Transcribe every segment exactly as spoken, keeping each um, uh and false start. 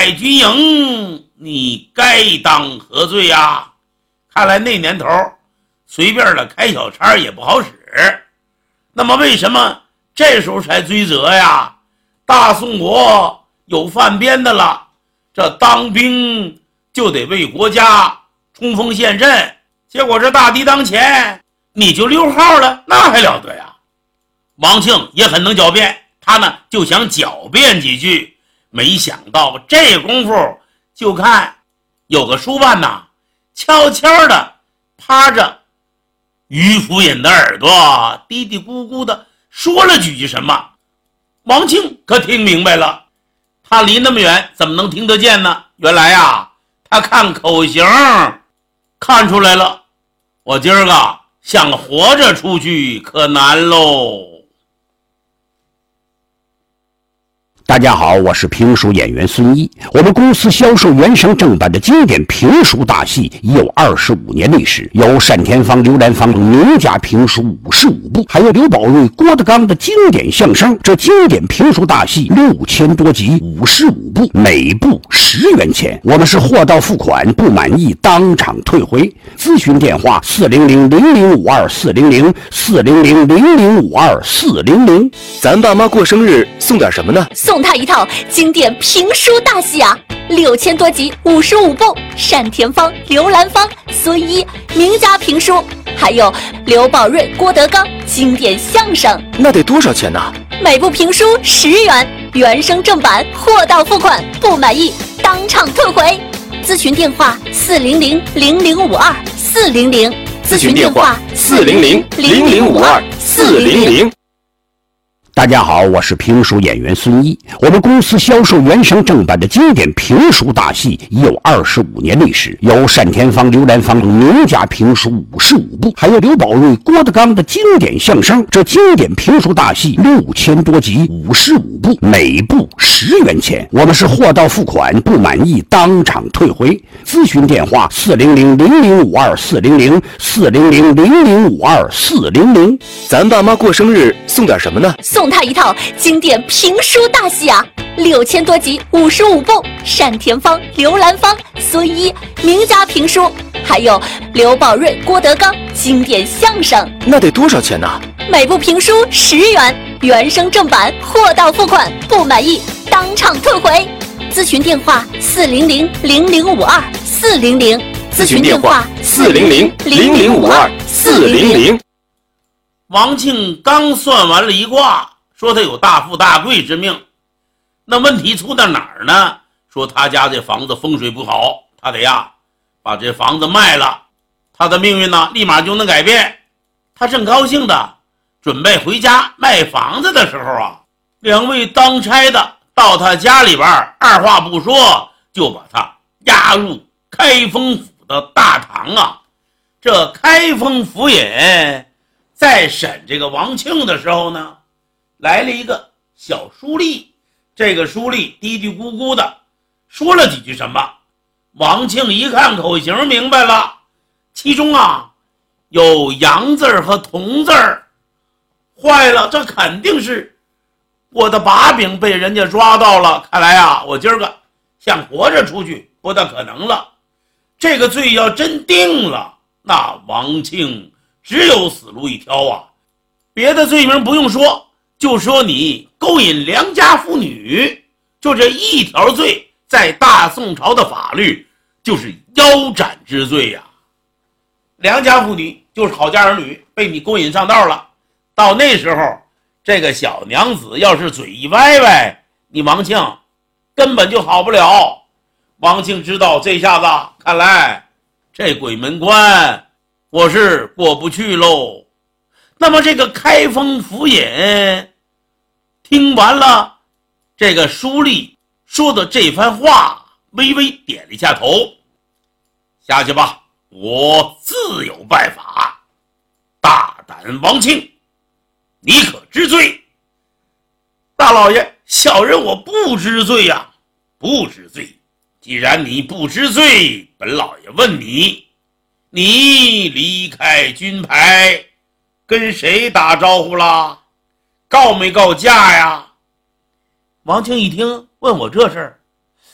败军营，你该当何罪呀？看来那年头随便的开小差也不好使。那么为什么这时候才追责呀？大宋国有犯边的了，这当兵就得为国家冲锋陷阵，结果这大敌当前你就溜号了，那还了得呀？王庆也很能狡辩，他呢就想狡辩几句，没想到这功夫就看有个书办呐悄悄的趴着于府尹的耳朵，嘀嘀咕咕的说了几句什么。王庆可听明白了，他离那么远怎么能听得见呢？原来呀，他看口型看出来了，我今儿个想活着出去可难喽。 大家好，我是评书演员孙一。我们公司销售原声正版的经典评书大戏已有二十五年历史，有单田芳、刘兰芳等名家评书五十五部，还有刘宝瑞、郭德纲的经典相声。这经典评书大戏六千多集，五十五部，每部十元钱。我们是货到付款，不满意当场退回。咨询电话：四零零零零五二四零零四零零零零五二四零零。 咱爸妈过生日送点什么呢？ 送他一套经典评书大戏啊，六千多集，五十五部，单田芳、刘兰芳、孙一名家评书，还有刘宝瑞、郭德纲经典相声。 那得多少钱呢？ 每部评书十元，原声正版，货到付款，不满意当场退回。咨询电话：四零零零零五二四零零。 咨询电话：四零零零零五二四零零。 大家好，我是评书演员孙一。我们公司销售原声正版的经典评书大戏已有二十五年历史，有单田芳、刘兰芳等名家评书五十五部，还有刘宝瑞、郭德纲的经典相声。这经典评书大戏六千多集，五十五部，每部十元钱。我们是货到付款，不满意当场退回。咨询电话：四零零零零五二四零零四零零零零五二四零零。 咱爸妈过生日送点什么呢？ 送他一套经典评书大戏啊，六千多集，五十五部，单田芳、刘兰芳、孙一名家评书，还有刘宝瑞、郭德纲经典相声。 那得多少钱呢？ 每部评书十元，原声正版，货到付款，不满意当场退回。咨询电话：四零零零零五二四零零。 咨询电话：四零零零零五二四零零。 王庆刚算完了一卦，说他有大富大贵之命。那问题出在哪儿呢？说他家这房子风水不好，他得呀把这房子卖了，他的命运呢立马就能改变。他正高兴的准备回家卖房子的时候啊，两位当差的到他家里边，二话不说就把他押入开封府的大堂啊。这开封府尹在审这个王庆的时候呢，来了一个小书吏，这个书吏嘀嘀咕咕的说了几句什么。王庆一看口型明白了，其中啊有洋字和同字，坏了，这肯定是我的把柄被人家抓到了，看来啊我今儿个想活着出去不大可能了。这个罪要真定了，那王庆只有死路一条啊！别的罪名不用说，就说你勾引良家妇女，就这一条罪，在大宋朝的法律就是腰斩之罪呀、啊。良家妇女就是好家儿女，被你勾引上道了。到那时候，这个小娘子要是嘴一歪歪，你王庆根本就好不了。王庆知道这下子，看来这鬼门关我是过不去喽。那么这个开封府尹听完了这个书吏说的这番话，微微点了一下头。下去吧，我自有办法。大胆王庆，你可知罪？大老爷，小人我不知罪呀、啊，不知罪。既然你不知罪，本老爷问你，你离开军牌跟谁打招呼了？告没告假呀？王庆一听问我这事儿，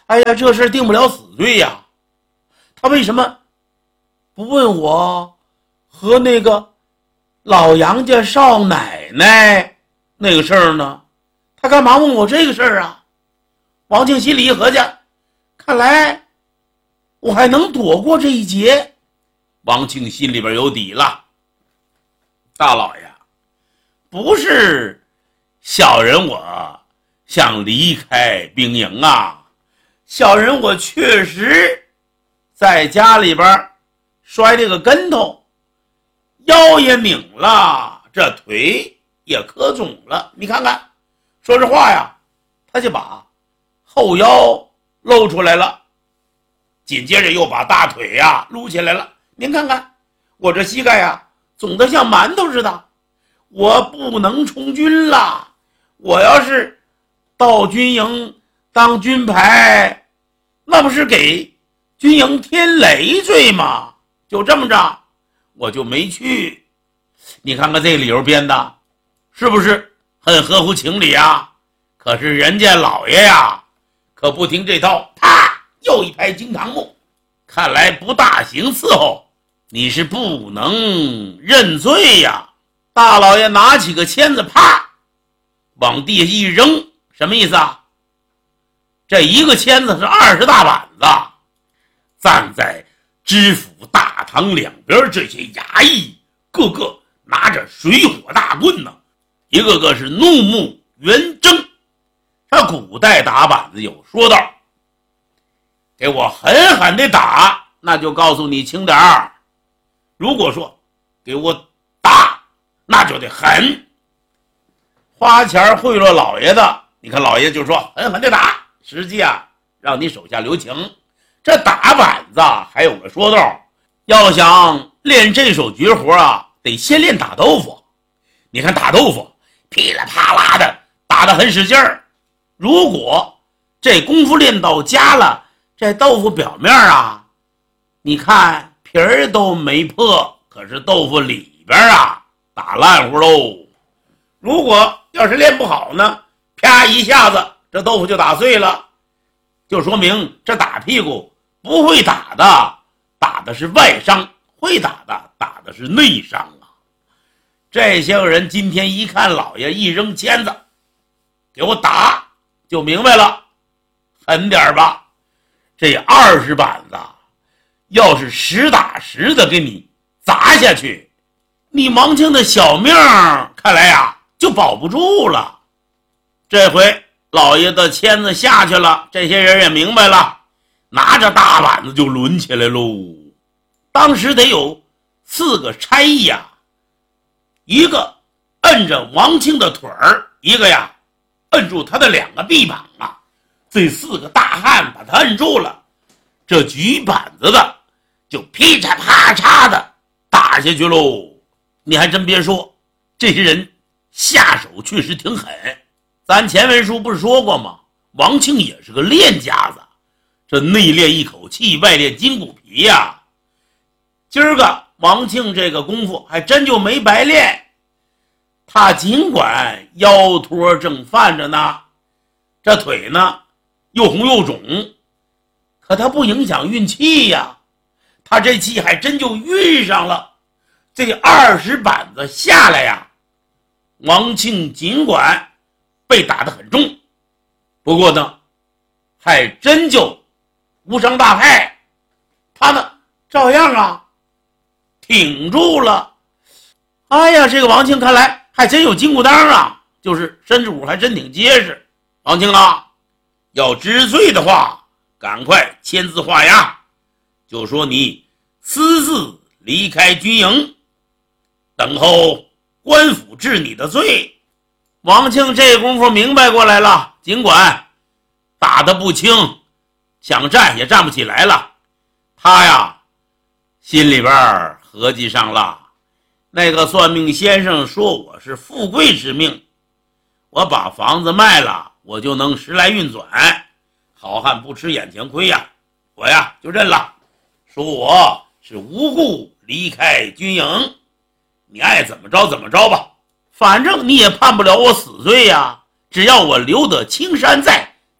哎呀，这事定不了死罪呀。他为什么不问我和那个老杨家少奶奶那个事儿呢？他干嘛问我这个事儿啊？王庆心里一合计，看来我还能躲过这一劫。王庆心里边有底了，大老爷，不是小人我想离开兵营啊，小人我确实在家里边摔这个跟头，腰也拧了，这腿也磕肿了。你看看，说这话呀，他就把后腰露出来了，紧接着又把大腿呀撸起来了。您看看我这膝盖呀肿得像馒头似的，我不能从军了，我要是到军营当军牌，那不是给军营添累赘吗？就这么着我就没去。你看看这理由编的是不是很合乎情理啊？可是人家老爷呀可不听这套，啪又一拍惊堂木，看来不大行伺候，你是不能认罪呀。大老爷拿起个签子，啪往地下一扔，什么意思啊？这一个签子是二十大板子。站在知府大堂两边这些衙役个个拿着水火大棍呢，一个个是怒目圆睁。他古代打板子有说道，给我狠狠的打，那就告诉你轻点儿；如果说给我打，那就得狠。花钱贿赂老爷的，你看老爷就说狠狠的打，实际啊让你手下留情。这打板子还有个说道，要想练这手绝活啊，得先练打豆腐。你看打豆腐噼里啪啦的打得很使劲儿，如果这功夫练到家了，这豆腐表面啊，你看皮儿都没破，可是豆腐里边啊打烂乎喽。如果要是练不好呢，啪一下子这豆腐就打碎了，就说明这打屁股不会打的，打的是外伤；会打的，打的是内伤啊。这些个人今天一看老爷一扔签子，给我打，就明白了，狠点吧。这二十板子，要是实打实的给你砸下去，你王庆的小命看来呀就保不住了。这回老爷的签子下去了，这些人也明白了，拿着大板子就抡起来喽。当时得有四个差役呀，一个摁着王庆的腿儿，一个呀摁住他的两个臂膀啊。这四个大汉把他摁住了，这举板子的就噼嚓啪嚓的打下去喽。你还真别说，这些人下手确实挺狠。咱前文书不是说过吗？王庆也是个练家子，这内练一口气，外练筋骨皮呀、啊。今儿个王庆这个功夫还真就没白练，他尽管腰托正犯着呢，这腿呢又红又肿，可他不影响运气呀，他这气还真就运上了。这二十板子下来呀，王庆尽管被打得很重，不过呢还真就无伤大害，他呢照样啊挺住了。哎呀，这个王庆看来还真有筋骨当啊，就是身骨还真挺结实。王庆啊，要知罪的话，赶快签字画押，就说你私自离开军营，等候官府治你的罪。王庆这功夫明白过来了，尽管打得不轻，想站也站不起来了，他呀心里边合计上了，那个算命先生说我是富贵之命，我把房子卖了，我就能时来运转，好汉不吃眼前亏呀，我呀就认了，说我是无故离开军营，你爱怎么着怎么着吧，反正你也判不了我死罪呀，只要我留得青山在，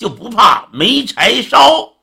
就不怕没柴烧。